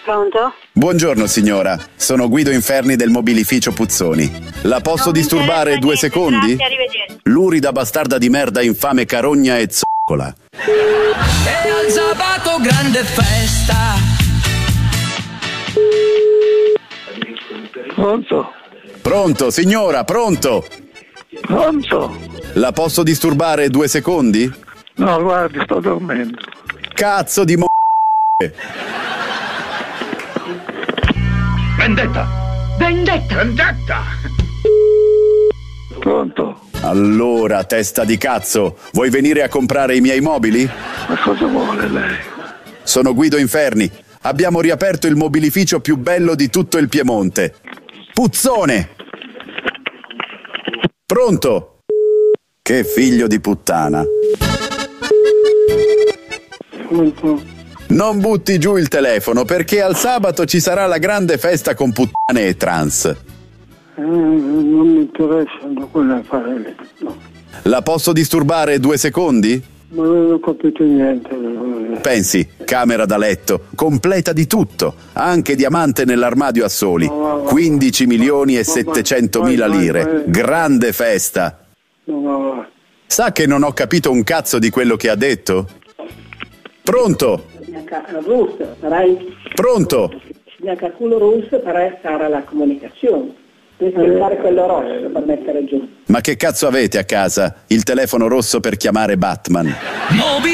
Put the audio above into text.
Pronto? Buongiorno signora, sono Guido Inferni del mobilificio Puzzoni. La posso Non mi disturbare interessa 2 niente, secondi? grazie, arrivederci. Lurida bastarda di merda, infame carogna e zoccola. E al sabato grande festa. Pronto? Pronto, signora, pronto? Pronto? La posso disturbare 2 secondi? No, guardi, sto dormendo. Cazzo di Vendetta! Vendetta! Vendetta! Pronto? Allora, testa di cazzo, vuoi venire a comprare i miei mobili? Ma cosa vuole lei? Sono Guido Inferni. Abbiamo riaperto il mobilificio più bello di tutto il Piemonte. Puzzone! Pronto? Che figlio di puttana. Pronto? Non butti giù il telefono perché al sabato ci sarà la grande festa con puttane e trans. Non mi interessano quelle affari lì, no. La posso disturbare 2 secondi? Ma non ho capito niente. Pensi, camera da letto, completa di tutto, anche diamante nell'armadio a soli, 15 milioni e 700 mila lire, grande festa. No. Sa che non ho capito un cazzo di quello che ha detto? Pronto? Russo, farai Pronto? il culo russo, farai stare la comunicazione. Devi fare quello rosso per mettere giù. Ma che cazzo avete a casa? Il telefono rosso per chiamare Batman?